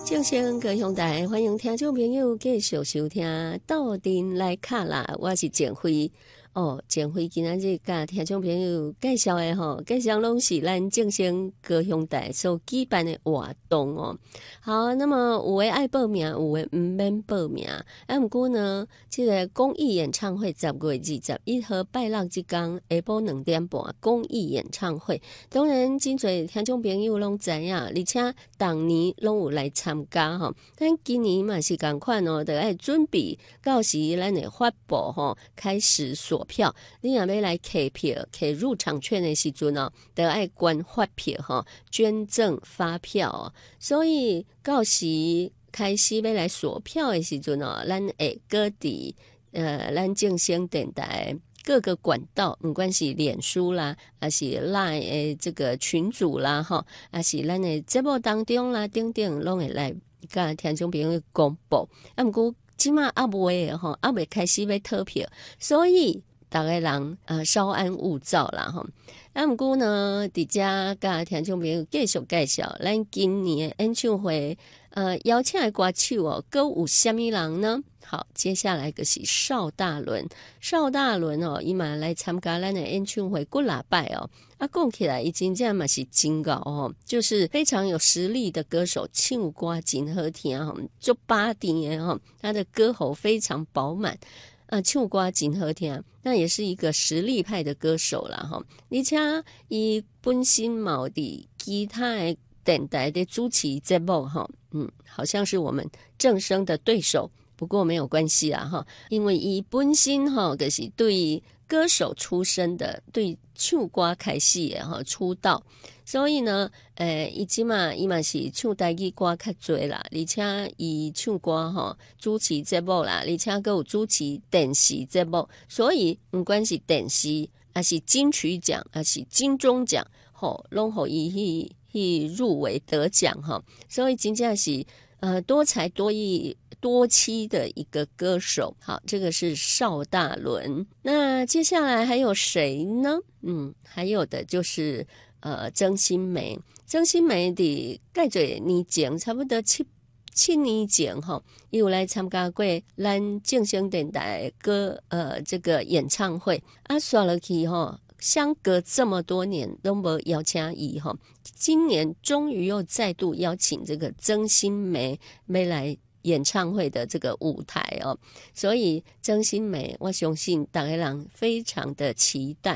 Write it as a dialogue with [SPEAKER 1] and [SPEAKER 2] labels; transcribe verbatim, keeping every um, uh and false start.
[SPEAKER 1] 掌声高雄台，欢迎听众朋友继续收听《斗阵来卡啦》，我是简辉。哦，简辉今仔日甲听众朋友介绍的吼，介绍拢是咱正声高雄台所举办的活动哦。好，那么有的爱报名，有的毋免报名。啊，毋过呢，这个公益演唱会十月二十一号拜六即天下晡两点半公益演唱会，当然真侪听众朋友拢知影，而且当年拢有来参加吼。但今年嘛是共款哦，得爱准备到时咱会发布吼，开始锁票。你若要来开票、开入场券的时阵哦，得爱捐发票吼，捐赠发票哦。所以到时开始要来锁票的时阵哦，咱会各地呃，咱正声电台各个管道，不管是脸书啦，还是 Line 的这个群组啦，哈，还是咱的节目当中啦，等等，拢会来甲听众朋友公布。啊，不过即马还未的吼，还未开始要投票，所以大家人呃稍安勿躁啦吼。啊，不过呢，伫遮甲听众朋友继续介绍，咱今年的演唱会呃邀请的歌手哦，歌有虾米人呢？好，接下来就是邵大伦，邵大伦哦，伊嘛来参加咱的演唱会几礼拜哦。啊，讲起来，伊真正嘛是真高哦，就是非常有实力的歌手，唱歌真好听哦，就八点哦，他的歌喉非常饱满。啊，唱歌真好听，那也是一个实力派的歌手啦哈。而且伊本身嘛有伫其他的电台的主持节目哈，嗯，好像是我们正声的对手，不过没有关系啦哈，因为伊本身哈就是对歌手出身的，对唱歌开始的哈出道。所以呢，诶，伊即嘛，伊嘛是唱台语歌较多啦，而且伊唱歌吼主持节目啦，而且还有主持电视节目，所以不管是电视，还是金曲奖，还是金钟奖，吼，拢互伊去去入围得奖哈。所以真正是呃多才多艺、多妻的一个歌手。好，这个是邵大伦。那接下来还有谁呢？嗯，还有的就是。呃，曾心梅，曾心梅的介侪年前，差不多七七年前哈，有来参加过咱正声电台歌呃这个演唱会啊，刷了去哈，相隔这么多年都没邀请伊哈，今年终于又再度邀请这个曾心梅没来演唱会的这个舞台哦，所以曾心梅，我相信大家人非常的期待